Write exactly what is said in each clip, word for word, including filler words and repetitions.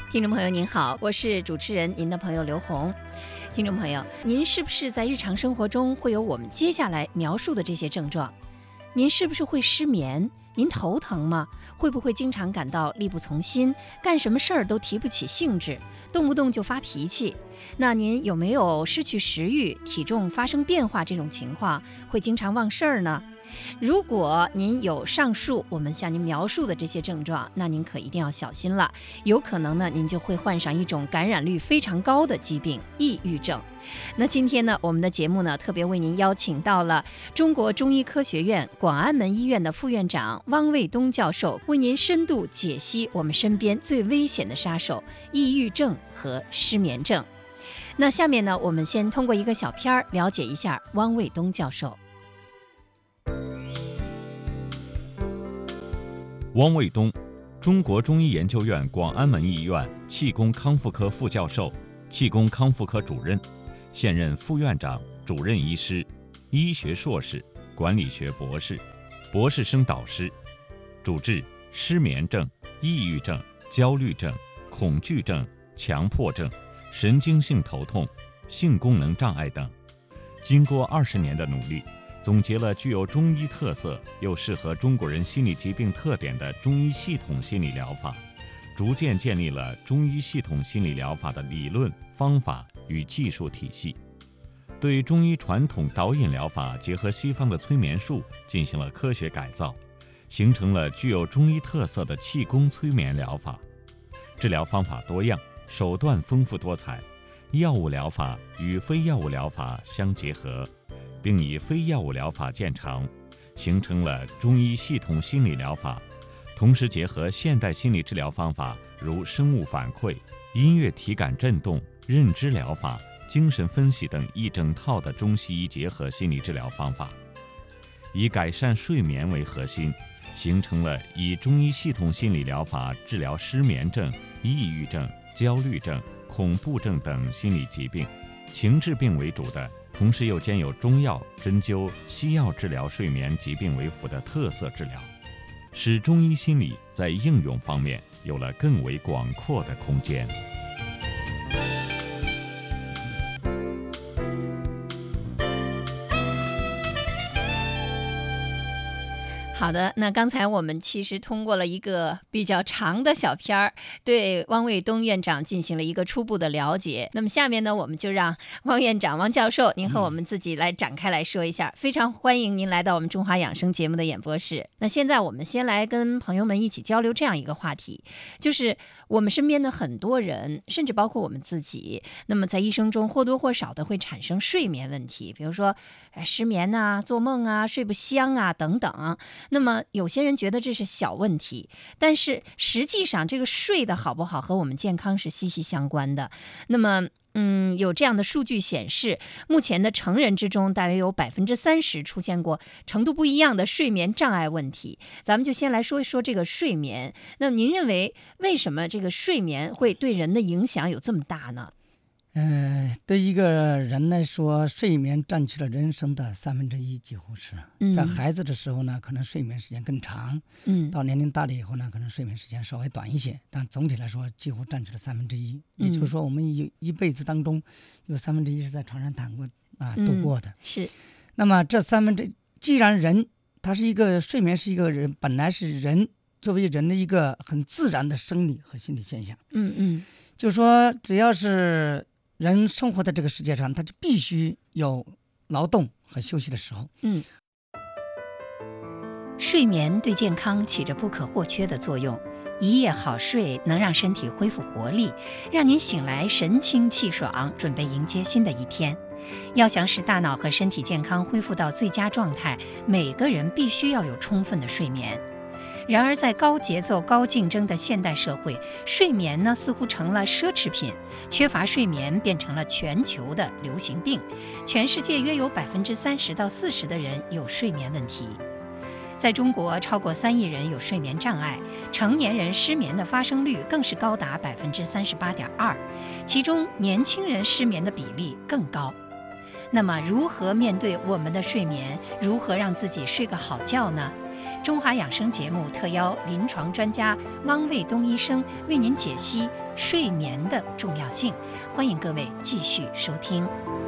听众朋友您好，我是主持人您的朋友刘红。听众朋友，您是不是在日常生活中会有我们接下来描述的这些症状？您是不是会失眠？您头疼吗？会不会经常感到力不从心，干什么事儿都提不起兴致，动不动就发脾气？那您有没有失去食欲、体重发生变化这种情况？会经常忘事儿呢？如果您有上述我们向您描述的这些症状，那您可一定要小心了，有可能呢您就会患上一种感染率非常高的疾病——抑郁症。那今天呢，我们的节目呢特别为您邀请到了中国中医科学院广安门医院的副院长汪卫东教授，为您深度解析我们身边最危险的杀手——抑郁症和失眠症。那下面呢，我们先通过一个小片儿了解一下汪卫东教授。 汪卫东，中国中医研究院广安门医院气功康复科副教授、气功康复科主任，现任副院长、主任医师，医学硕士、管理学博士、博士生导师，主治失眠症、抑郁症、焦虑症、恐惧症、强迫症、神经性头痛、性功能障碍等。经过二十年的努力，总结了具有中医特色又适合中国人心理疾病特点的中医系统心理疗法，逐渐建立了中医系统心理疗法的理论、方法与技术体系，对中医传统导引疗法结合西方的催眠术进行了科学改造，形成了具有中医特色的气功催眠疗法。治疗方法多样，手段丰富多彩，药物疗法与非药物疗法相结合，并以非药物疗法见长，形成了中医系统心理疗法，同时结合现代心理治疗方法，如生物反馈、音乐体感振动、认知疗法、精神分析等一整套的中西医结合心理治疗方法，以改善睡眠为核心，形成了以中医系统心理疗法治疗失眠症、抑郁症、焦虑症、恐怖症等心理疾病，情志病为主的，同时又兼有中药、针灸、西药治疗睡眠疾病为辅的特色治疗，使中医心理在应用方面有了更为广阔的空间。 好的，那刚才我们其实通过了一个比较长的小片儿，对汪卫东院长进行了一个初步的了解。那么下面呢，我们就让汪院长、汪教授，您和我们自己来展开来说一下。嗯、非常欢迎您来到我们中华养生节目的演播室。那现在我们先来跟朋友们一起交流这样一个话题，就是我们身边的很多人，甚至包括我们自己，那么在一生中或多或少的会产生睡眠问题，比如说失眠啊、做梦啊、睡不香啊等等。那么有些人觉得这是小问题，但是实际上这个睡得好不好和我们健康是息息相关的。那么嗯，有这样的数据显示，目前的成人之中大约有百分之三十出现过程度不一样的睡眠障碍问题。咱们就先来说一说这个睡眠。那么您认为为什么这个睡眠会对人的影响有这么大呢？ 呃，对一个人来说，睡眠占据了人生的三分之一，几乎是。嗯、在孩子的时候呢，可能睡眠时间更长；嗯，到年龄大了以后呢，可能睡眠时间稍微短一些。但总体来说，几乎占据了三分之一。嗯、也就是说，我们一一辈子当中，有三分之一是在床上躺过啊度过的。 嗯、是。 那么这三分之，既然人他是一个睡眠是一个人本来是人作为人的一个很自然的生理和心理现象。 嗯嗯， 就说只要是人生活在这个世界上，他就必须有劳动和休息的时候。 嗯，睡眠对健康起着不可或缺的作用。一夜好睡能让身体恢复活力，让您醒来神清气爽，准备迎接新的一天。要想使大脑和身体健康恢复到最佳状态，每个人必须要有充分的睡眠。然而在高节奏高竞争的现代社会，睡眠呢似乎成了奢侈品，缺乏睡眠变成了全球的流行病。全世界约有百分之三十到四十的人有睡眠问题。在中国，超过三亿人有睡眠障碍，成年人失眠的发生率更是高达百分之三十八点二，其中年轻人失眠的比例更高。那么，如何面对我们的睡眠？如何让自己睡个好觉呢？中华养生节目特邀临床专家汪卫东医生为您解析睡眠的重要性。欢迎各位继续收听。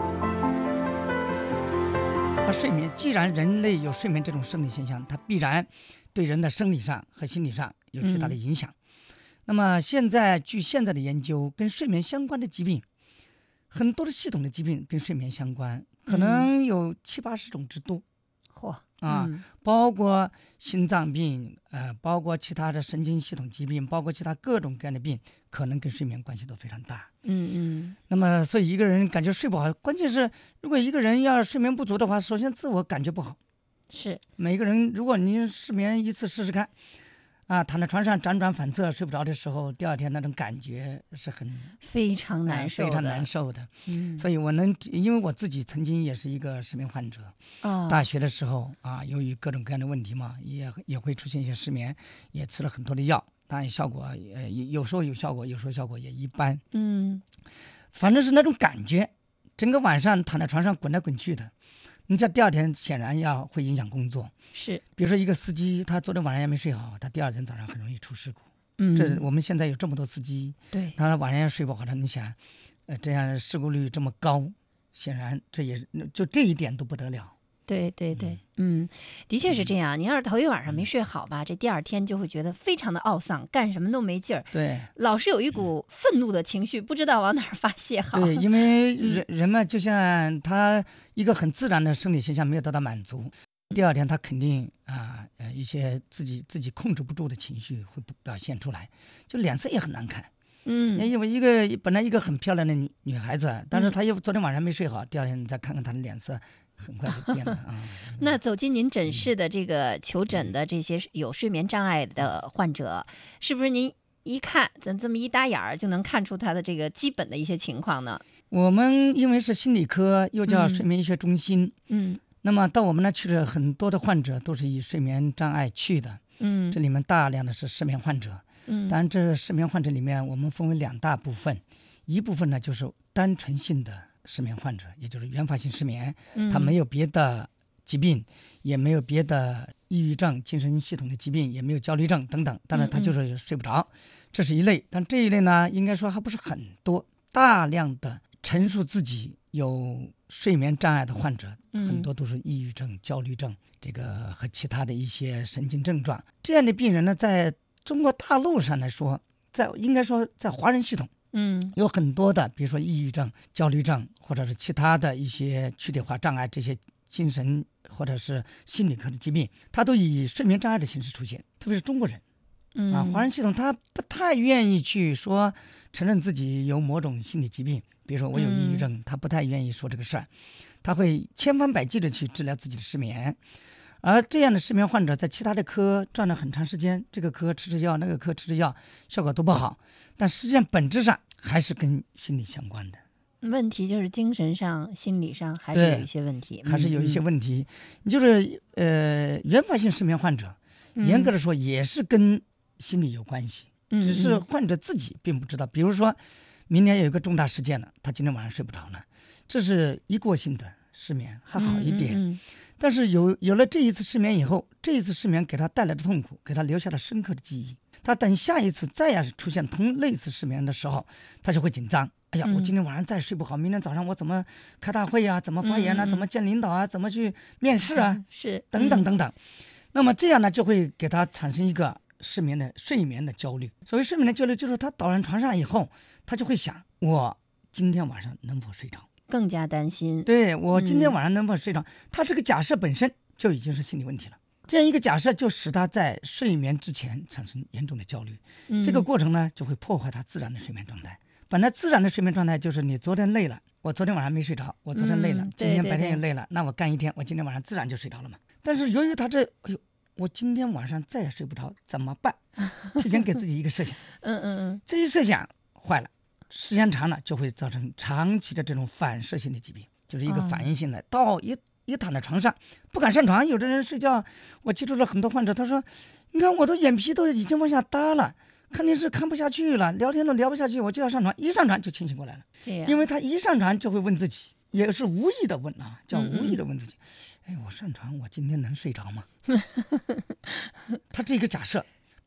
睡眠，既然人类有睡眠这种生理现象，它必然对人的生理上和心理上有巨大的影响。嗯、那么现在据现在的研究，跟睡眠相关的疾病，很多的系统的疾病跟睡眠相关，可能有七八十种之多。 嚯、 嗯、啊、嗯，包括心脏病，呃，包括其他的神经系统疾病，包括其他各种各样的病，可能跟睡眠关系都非常大。 嗯嗯。 那么，所以一个人感觉睡不好，关键是如果一个人要睡眠不足的话，首先自我感觉不好。 是。每个人，如果你失眠一次试试看，啊，躺在床上辗转反侧睡不着的时候，第二天那种感觉是很非常难受的、 呃、非常难受的。 嗯。 所以我能，因为我自己曾经也是一个失眠患者。 哦。 大学的时候啊，由于各种各样的问题嘛，也也会出现一些失眠，也吃了很多的药。当然效果呃有时候有效果，有时候效果也一般。 嗯， 反正是那种感觉，整个晚上躺在床上滚来滚去的。你这第二天显然要会影响工作。 是， 比如说一个司机，他昨天晚上也没睡好，他第二天早上很容易出事故。 嗯， 这我们现在有这么多司机， 对， 他晚上也睡不好了，你想，呃，这样事故率这么高，显然这也就这一点都不得了。 对对对，嗯，的确是这样。你要是头一晚上没睡好吧，这第二天就会觉得非常的懊丧，干什么都没劲儿。 对， 老是有一股愤怒的情绪，不知道往哪儿发泄好。 对，因为人人们就像他一个很自然的生理现象没有得到满足，第二天他肯定啊呃一些自己自己控制不住的情绪会表现出来，就脸色也很难看。 嗯， 因为一个本来一个很漂亮的女女孩子，但是她又昨天晚上没睡好，第二天你再看看她的脸色。很快就变了啊！ 那走进您诊室的这个求诊的这些有睡眠障碍的患者，是不是您一看咱这么一搭眼儿就能看出他的这个基本的一些情况呢？ 我们因为是心理科，又叫睡眠医学中心， 嗯， 那么到我们那去的很多的患者都是以睡眠障碍去的， 嗯， 这里面大量的是失眠患者， 嗯， 当然这失眠患者里面我们分为两大部分，一部分呢就是单纯性的失眠患者，也就是原发性失眠，他没有别的疾病，也没有别的抑郁症、精神系统的疾病，也没有焦虑症等等，但是他就是睡不着，嗯嗯，这是一类。但这一类呢，应该说还不是很多，大量的陈述自己有睡眠障碍的患者， 嗯， 很多都是抑郁症、焦虑症，这个和其他的一些神经症状。这样的病人呢，在中国大陆上来说，在应该说在华人系统。 嗯， 有很多的，比如说抑郁症、焦虑症，或者是其他的一些躯体化障碍，这些精神或者是心理科的疾病，它都以睡眠障碍的形式出现。特别是中国人， 嗯啊，华人系统他不太愿意去说承认自己有某种心理疾病，比如说我有抑郁症，嗯、他不太愿意说这个事儿，他会千方百计的去治疗自己的失眠。而这样的失眠患者在其他的科转了很长时间，这个科吃吃药，那个科吃吃药，效果都不好，但实际上本质上还是跟心理相关的问题，就是精神上、心理上还是有一些问题， 还是有一些问题。你、嗯、就是呃，原发性失眠患者， 嗯、 严格的说也是跟心理有关系， 嗯、 只是患者自己并不知道。比如说，明年有一个重大事件了，他今天晚上睡不着了，这是一过性的失眠，还好一点。 嗯嗯嗯但是有有了这一次失眠以后，这一次失眠给他带来的痛苦，给他留下了深刻的记忆。他等下一次再要是出现同类似失眠的时候，他就会紧张。哎呀，我今天晚上再睡不好，明天早上我怎么开大会啊？怎么发言啊？ 嗯嗯怎么见领导啊？怎么去面试啊？ 是等等等等。那么这样呢，就会给他产生一个失眠的睡眠的焦虑。所谓睡眠的焦虑，就是他倒在床上以后，他就会想：我今天晚上能否睡着？ 更加担心， 对，我今天晚上能否睡着、嗯、他这个假设本身就已经是心理问题了，这样一个假设就使他在睡眠之前产生严重的焦虑、嗯、这个过程呢就会破坏他自然的睡眠状态。本来自然的睡眠状态就是你昨天累了，我昨天晚上没睡着，我昨天累了、嗯、今天白天也累了，那我干一天，我今天晚上自然就睡着了嘛。但是由于他这哎呦，我今天晚上再也睡不着怎么办？提前给自己一个设想嗯嗯嗯， 这一设想坏了，时间长了就会造成长期的这种反射性的疾病，就是一个反应性的、哦、到一一躺在床上不敢上床。有的人睡觉，我接触了很多患者，他说你看我的眼皮都已经往下耷了，看电视看不下去了，聊天都聊不下去，我就要上床，一上床就清醒过来了。因为他一上床就会问自己，也是无意的问啊，叫无意的问自己，嗯嗯哎，我上床我今天能睡着吗？他这个假设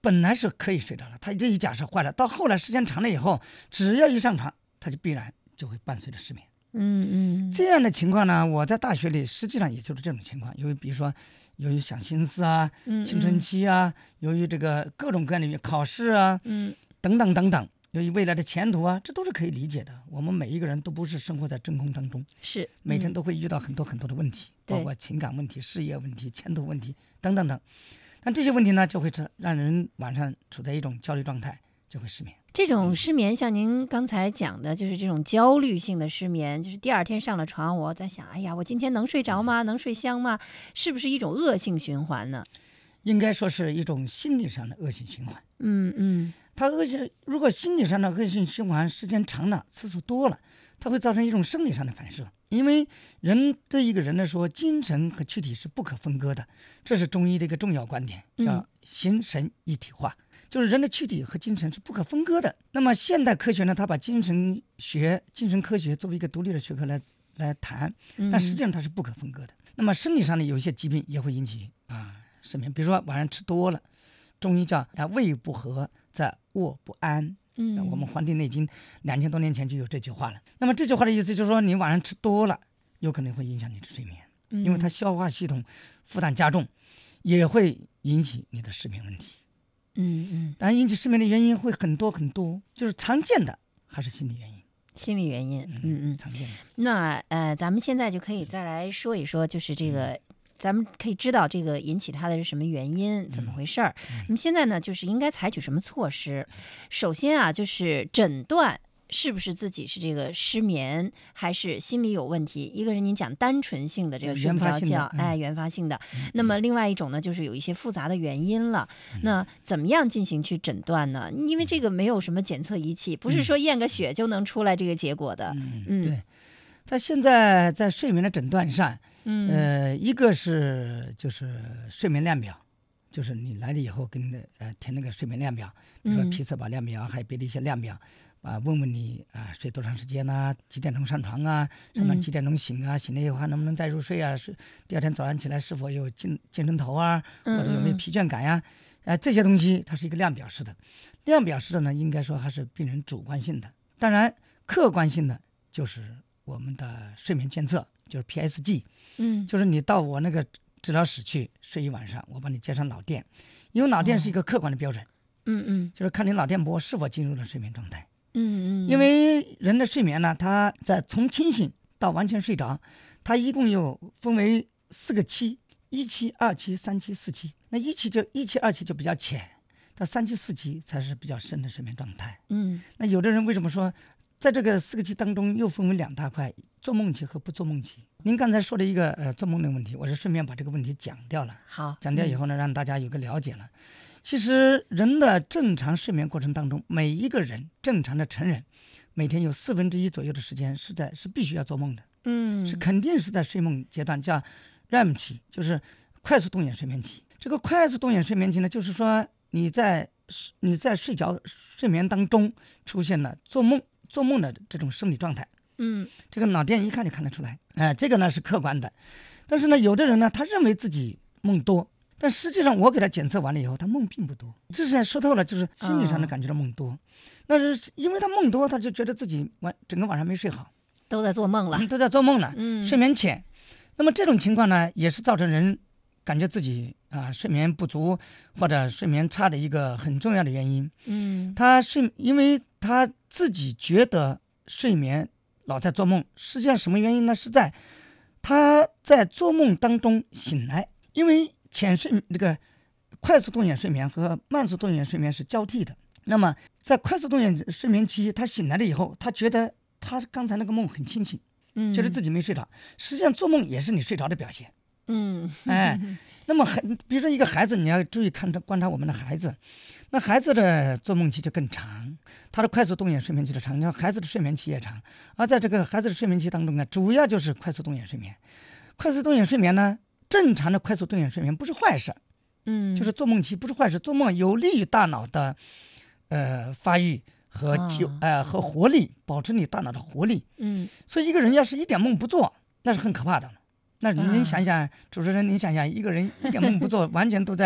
本来是可以睡着了，他这一假设坏了，到后来时间长了以后，只要一上床，他就必然就会伴随着失眠。 嗯嗯， 这样的情况呢，我在大学里实际上也就是这种情况，由于比如说由于想心思啊，青春期啊，嗯嗯由于这个各种各样的考试啊，嗯，等等等等，由于未来的前途啊，这都是可以理解的。我们每一个人都不是生活在真空当中， 是、嗯、 每天都会遇到很多很多的问题，包括情感问题、事业问题、前途问题等等等。但这些问题呢，就会让人晚上处在一种焦虑状态，就会失眠。 这种失眠，像您刚才讲的，就是这种焦虑性的失眠，就是第二天上了床，我在想，哎呀，我今天能睡着吗？能睡香吗？是不是一种恶性循环呢？ 应该说是一种心理上的恶性循环。 嗯嗯， 它恶性，如果心理上的恶性循环时间长了，次数多了，它会造成一种生理上的反射。因为人对一个人来说，精神和躯体是不可分割的，这是中医的一个重要观点，叫形神一体化。嗯，就是人的躯体和精神是不可分割的。那么现代科学呢，它把精神学、精神科学作为一个独立的学科来来谈，但实际上它是不可分割的。嗯、那么生理上的有一些疾病也会引起啊失眠，比如说晚上吃多了，中医叫啊胃不和则卧不安。嗯，我们《黄帝内经》两千多年前就有这句话了。那么这句话的意思就是说，你晚上吃多了，有可能会影响你的睡眠，因为它消化系统负担加重，也会引起你的失眠问题。嗯嗯，当然引起失眠的原因会很多很多，就是常见的还是心理原因。 心理原因，嗯嗯， 常见的。 那呃，咱们现在就可以再来说一说，就是这个，嗯、咱们可以知道这个引起它的是什么原因，怎么回事儿。嗯、那么现在呢，就是应该采取什么措施？首先啊，就是诊断。是不是自己是这个失眠，还是心理有问题？一个是您讲单纯性的这个睡不着觉， 嗯、 哎，原发性的。嗯、那么另外一种呢，就是有一些复杂的原因了。嗯、那怎么样进行去诊断呢？因为这个没有什么检测仪器，不是说验个血就能出来这个结果的。 嗯，嗯对。他现在在睡眠的诊断上，嗯，呃，一个是就是睡眠量表。就是你来了以后跟呃填那个睡眠量表，比如说皮测保量表，还有别的一些量表，啊，问问你啊睡多长时间呐、啊，几点钟上床啊，上床几点钟醒啊，醒了以后还能不能再入睡啊？是第二天早上起来是否有精精神头啊，或者有没有疲倦感呀、啊？啊，这些东西它是一个量表式的，量表式的呢，应该说还是病人主观性的，当然客观性的就是我们的睡眠监测，就是 P S G， 嗯，就是你到我那个治疗室去睡一晚上，我帮你接上脑电，因为脑电是一个客观的标准，嗯嗯，就是看你脑电波是否进入了睡眠状态，嗯嗯，因为人的睡眠呢，它在从清醒到完全睡着，它一共有分为四个期，一期、二期、三期、四期。那一期就一期、二期就比较浅，到三期、四期才是比较深的睡眠状态。嗯，那有的人为什么说？在这个四个期当中又分为两大块，做梦期和不做梦期。您刚才说的一个呃做梦的问题，我是顺便把这个问题讲掉了。 好， 讲掉以后呢，嗯、让大家有个了解了。其实人的正常睡眠过程当中，每一个人正常的成人，每天有四分之一左右的时间是在是必须要做梦的。嗯，是肯定是在睡梦阶段，叫 R E M 期，就是快速动眼睡眠期。这个快速动眼睡眠期呢，就是说你在你在睡觉睡眠当中出现了做梦。做梦的这种生理状态，嗯，这个脑电一看就看得出来，哎、呃，这个呢是客观的，但是呢，有的人呢，他认为自己梦多，但实际上我给他检测完了以后，他梦并不多，这是说透了，就是心理上的感觉到梦多，那、哦、是因为他梦多，他就觉得自己晚整个晚上没睡好， 都在做梦了， 嗯、都在做梦了，嗯，睡眠浅，那么这种情况呢，也是造成人感觉自己啊、呃、睡眠不足或者睡眠差的一个很重要的原因，嗯，他睡，因为他自己觉得睡眠老在做梦，实际上什么原因呢？是在他在做梦当中醒来，因为浅睡这个快速动眼睡眠和慢速动眼睡眠是交替的。那么在快速动眼睡眠期，他醒来了以后，他觉得他刚才那个梦很清醒，嗯，觉得自己没睡着。实际上做梦也是你睡着的表现，嗯，哎。那么还比如说一个孩子，你要注意看着观察我们的孩子，那孩子的做梦期就更长，他的快速动眼睡眠期的长，你看孩子的睡眠期也长，而在这个孩子的睡眠期当中呢，主要就是快速动眼睡眠。快速动眼睡眠呢，正常的快速动眼睡眠不是坏事，嗯，就是做梦期不是坏事，做梦有利于大脑的呃发育和就、哦、呃和活力，保持你大脑的活力，嗯，所以一个人要是一点梦不做，那是很可怕的。那您想想，主持人，您想想，一个人一点梦不做，完全都在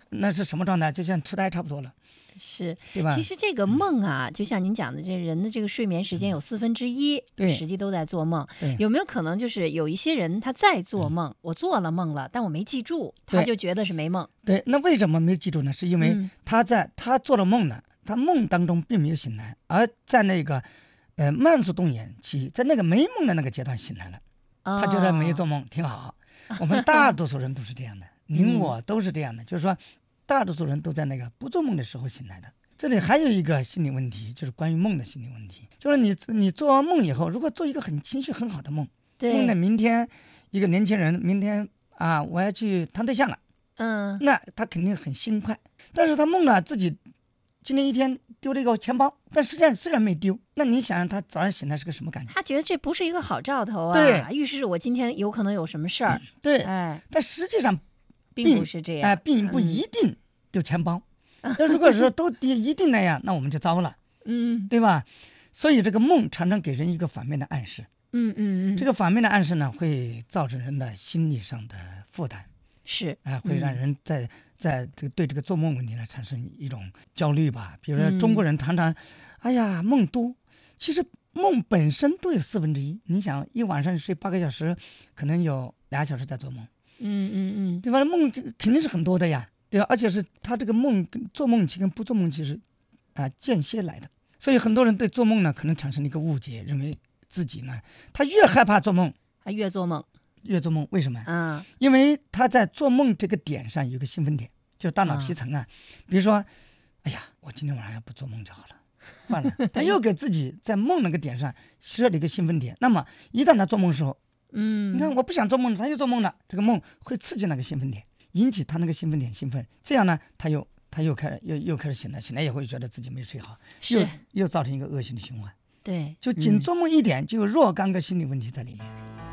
那是什么状态？就像痴呆差不多了。 是， 对吧？ 其实这个梦啊，就像您讲的，这人的这个睡眠时间有四分之一， 对， 实际都在做梦。有没有可能就是有一些人他在做梦，我做了梦了，但我没记住，他就觉得是没梦？ 对，那为什么没记住呢？是因为他在他做了梦呢，他梦当中并没有醒来，而在那个呃慢速动眼期，在那个没梦的那个阶段醒来了，他觉得没做梦挺好。我们大多数人都是这样的，您我都是这样的，就是说。大多数人都在那个不做梦的时候醒来的。这里还有一个心理问题，就是关于梦的心理问题，就是你你做完梦以后，如果做一个很情绪很好的梦，梦的明天一个年轻人明天啊我要去谈对象了， 嗯， 那他肯定很心快。但是他梦了自己今天一天丢了一个钱包，但实际上虽然没丢，那你想想他早上醒来是个什么感觉？ 他觉得这不是一个好兆头啊， 对， 预示我今天有可能有什么事儿、嗯。 对， 哎， 但实际上。 并不是这样， 哎、呃，并不一定丢钱包。那、嗯、如果说都一定那样，那我们就糟了， 嗯， 对吧？所以这个梦常常给人一个反面的暗示， 嗯嗯嗯， 这个反面的暗示呢，会造成人的心理上的负担， 是， 啊、呃，会让人在、嗯、在这个对这个做梦问题呢产生一种焦虑吧。比如说中国人常常，嗯、哎呀梦多，其实梦本身都有四分之一。你想一晚上睡八个小时，可能有俩小时在做梦。 嗯嗯嗯， 对吧？梦肯定是很多的呀，对吧？而且是他这个梦做梦期跟不做梦期是啊、呃、间歇来的，所以很多人对做梦呢可能产生了一个误解，认为自己呢他越害怕做梦， 他越做梦， 越做梦。为什么？ 嗯， 因为他在做梦这个点上有个兴奋点，就是大脑皮层啊。嗯、比如说，哎呀，我今天晚上要不做梦就好了，换了，他又给自己在梦那个点上设了一个兴奋点。那么一旦他做梦的时候， 嗯， 你看我不想做梦了，他又做梦了，这个梦会刺激那个兴奋点，引起他那个兴奋点兴奋，这样呢他又他又开始又又开始醒来，醒来以后又觉得自己没睡好，又又造成一个恶性的循环。 对， 就仅做梦一点、嗯、就有若干个心理问题在里面。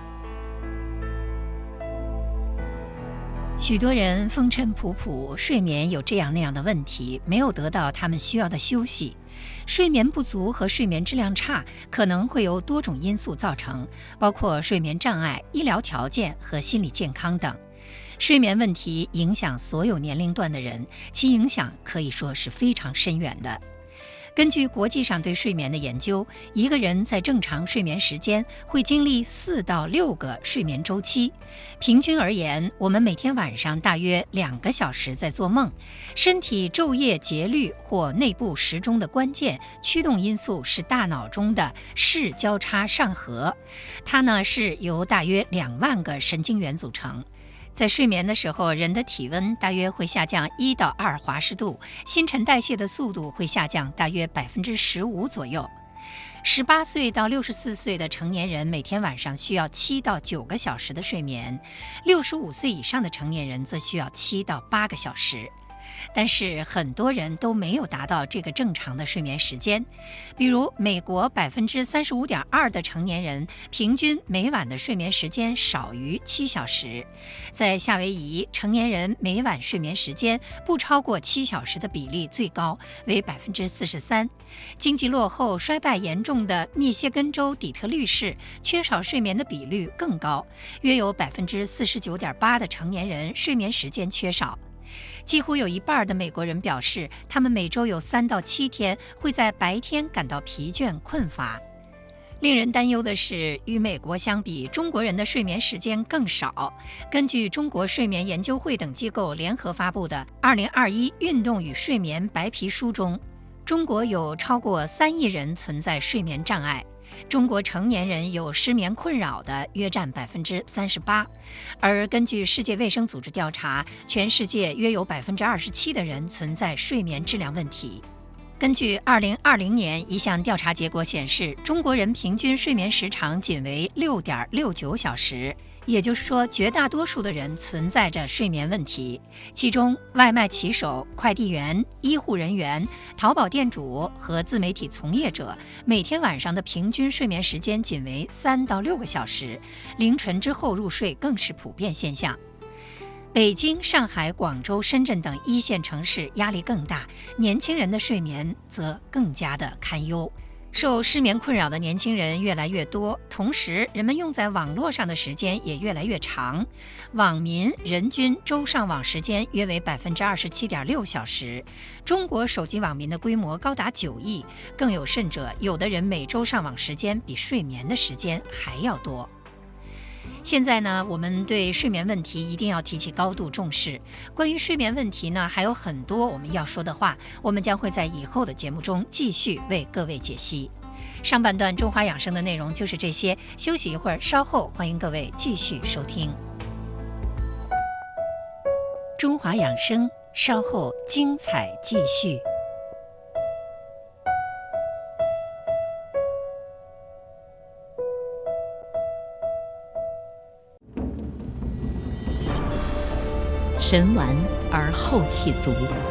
许多人风尘仆仆，睡眠有这样那样的问题，没有得到他们需要的休息。睡眠不足和睡眠质量差可能会由多种因素造成，包括睡眠障碍、医疗条件和心理健康等。睡眠问题影响所有年龄段的人，其影响可以说是非常深远的。根据国际上对睡眠的研究，一个人在正常睡眠时间会经历四到六个睡眠周期。平均而言，我们每天晚上大约两个小时在做梦。身体昼夜节律或内部时钟的关键驱动因素是大脑中的视交叉上核，它呢是由大约两万个神经元组成。在睡眠的时候，人的体温大约会下降一到二华氏度，新陈代谢的速度会下降大约百分之十五左右。十八岁到六十四岁的成年人每天晚上需要七到九个小时的睡眠，六十五岁以上的成年人则需要七到八个小时。但是很多人都没有达到这个正常的睡眠时间，比如美国百分之三十五点二的成年人平均每晚的睡眠时间少于七小时，在夏威夷，成年人每晚睡眠时间不超过七小时的比例最高，为百分之四十三。经济落后、衰败严重的密歇根州底特律市，缺少睡眠的比率更高，约有百分之四十九点八的成年人睡眠时间缺少。几乎有一半的美国人表示，他们每周有三到七天会在白天感到疲倦困乏。令人担忧的是，与美国相比，中国人的睡眠时间更少。根据中国睡眠研究会等机构联合发布的《二零二一运动与睡眠白皮书》中，中国有超过三亿人存在睡眠障碍。中国成年人有失眠困扰的约占百分之三十八，而根据世界卫生组织调查，全世界约有百分之二十七的人存在睡眠质量问题。根据二零二零年一项调查结果显示，中国人平均睡眠时长仅为六点六九小时。也就是说，绝大多数的人存在着睡眠问题，其中外卖骑手、快递员、医护人员、淘宝店主和自媒体从业者每天晚上的平均睡眠时间仅为三到六个小时，凌晨之后入睡更是普遍现象。北京、上海、广州、深圳等一线城市压力更大，年轻人的睡眠则更加的堪忧。 受失眠困扰的年轻人越来越多，同时人们用在网络上的时间也越来越长。网民人均周上网时间约为百分之二十七点六小时，中国手机网民的规模高达九亿，更有甚者，有的人每周上网时间比睡眠的时间还要多。现在呢，我们对睡眠问题一定要提起高度重视。关于睡眠问题呢，还有很多我们要说的话，我们将会在以后的节目中继续为各位解析。上半段中华养生的内容就是这些，休息一会儿，稍后欢迎各位继续收听。中华养生，稍后精彩继续。 神完而后气足，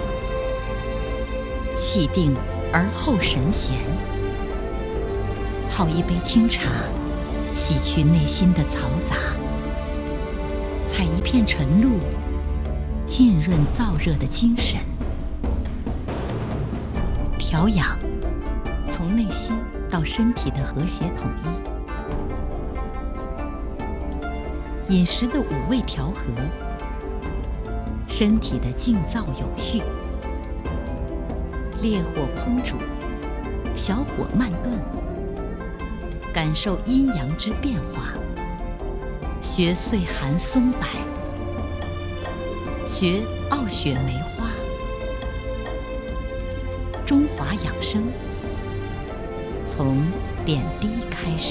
气定而后神闲。泡一杯清茶，洗去内心的嘈杂；采一片晨露，浸润燥热的精神。调养，从内心到身体的和谐统一。饮食的五味调和，身体的静躁有序。烈火烹煮，小火慢炖，感受阴阳之变化。学岁寒松柏，学傲雪梅花。中华养生，从点滴开始。